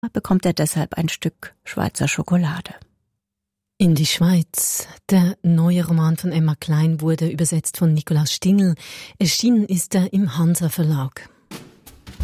bekommt er deshalb ein Stück Schweizer Schokolade. In die Schweiz. Der neue Roman von Emma Klein wurde übersetzt von Nikolaus Stingl. Erschienen ist er im Hansa Verlag.